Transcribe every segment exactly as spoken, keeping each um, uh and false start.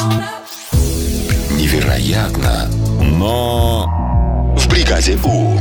Невероятно, но в бригаде У.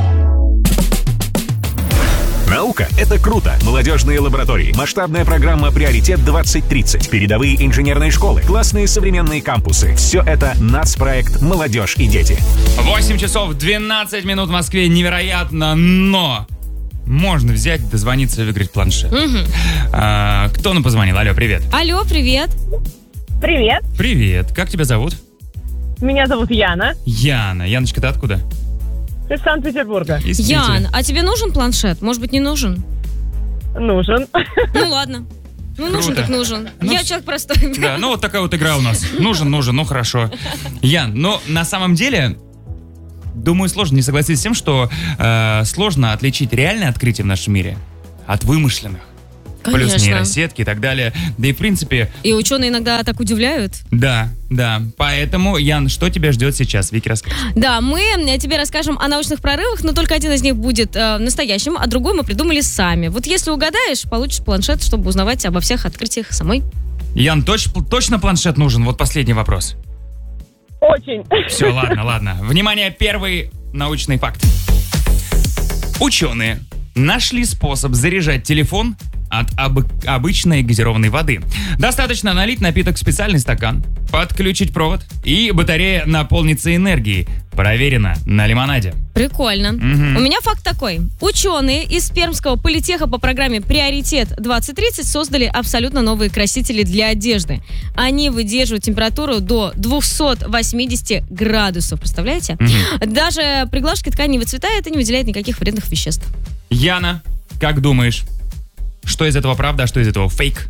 Наука — это круто. Молодежные лаборатории, масштабная программа «Приоритет двадцать тридцать», передовые инженерные школы, классные современные кампусы. Все это нацпроект «Молодежь и дети». восемь часов двенадцать минут в Москве. Невероятно, но можно взять, дозвониться и выиграть планшет. Угу. А, кто нам позвонил? Алло, привет. Алло, привет. Привет, Привет. Как тебя зовут? меня зовут Яна, Яна. Яночка, ты откуда? из Санкт-Петербурга. Из Ян, Питера. а тебе нужен планшет? Может быть, не нужен? Нужен. Ну ладно. Ну, нужен Круто. так нужен. Ну, Я с- человек простой. Да, ну вот такая вот игра у нас. Нужен, нужен, ну хорошо. Ян, ну на самом деле, думаю, сложно не согласиться с тем, что э, сложно отличить реальные открытия в нашем мире от вымышленных. Плюс Конечно. нейросетки и так далее. Да и в принципе, И ученые иногда так удивляют. да, да. Поэтому, Ян, что тебя ждет сейчас? Вики, расскажи. Да, мы э, тебе расскажем о научных прорывах, но только один из них будет э, настоящим, а другой мы придумали сами. Вот если угадаешь, получишь планшет, чтобы узнавать обо всех открытиях самой. Ян, точ- точно планшет нужен? Вот последний вопрос. Очень. Все, ладно, ладно. Внимание, первый научный факт. Ученые нашли способ заряжать телефон от об- обычной газированной воды. Достаточно налить напиток в специальный стакан, подключить провод, и батарея наполнится энергией. Проверено на лимонаде. Прикольно. Мгм. У меня факт такой. Ученые из Пермского политеха по программе «Приоритет двадцать тридцать» создали абсолютно новые красители для одежды. Они выдерживают температуру до двести восемьдесят градусов. Представляете? Даже при глажке ткань не выцветает и не выделяет никаких вредных веществ. Яна, как думаешь, что из этого правда, а что из этого фейк?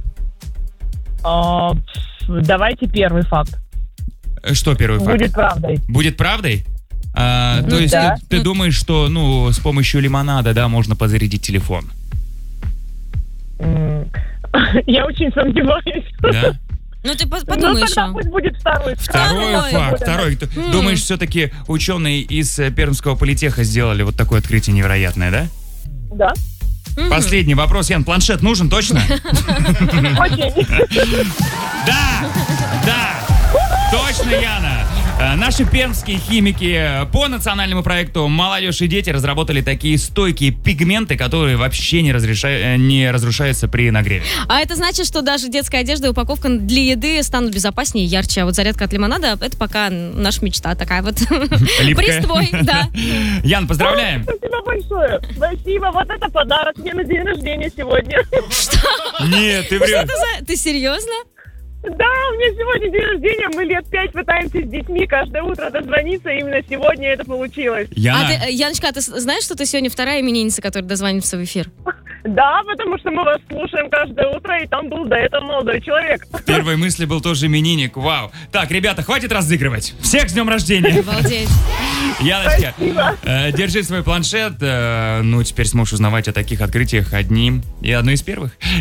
А, давайте первый факт. Э, Что первый факт? Будет правдой. Будет правдой? А, Ну то есть да. ты, ты думаешь, что ну с помощью лимонада, да, можно подзарядить телефон? М, Я очень сомневаюсь. Да? Ну ты по- Ну, подумай тогда еще. пусть будет второй. Второй Второй. факт, второй. Т- Думаешь, все-таки ученые из э, Пермского политеха сделали вот такое открытие невероятное, да? Да. Мгм. Последний вопрос, Ян, планшет нужен точно? Очень. Да! Да! Точно, Яна! Э, Наши пермские химики э, по национальному проекту «Молодежь и дети» разработали такие стойкие пигменты, которые вообще не, разреша- э, не разрушаются при нагреве. А это значит, что даже детская одежда и упаковка для еды станут безопаснее и ярче. А вот зарядка от лимонада — это пока наша мечта такая вот. Липкая. Приствой, да. Ян, поздравляем! Спасибо большое. Спасибо. Вот это подарок мне на день рождения сегодня. Нет, ты Что врешь. это за... Ты серьезно? Да, у меня сегодня день рождения. Мы лет пять пытаемся с детьми каждое утро дозвониться. Именно сегодня это получилось. А Яна, ты, э, Яночка, а ты с- знаешь, что ты сегодня вторая именинница, которая дозвонится в эфир? Да, потому что мы вас слушаем каждое утро, и там был до этого молодой человек. в первой мысли был тоже именинник. Вау. Так, ребята, хватит разыгрывать. Всех с днем рождения. Обалдеть. Яночка, э, держи свой планшет. э, ну, теперь сможешь узнавать о таких открытиях одним и одной из первых.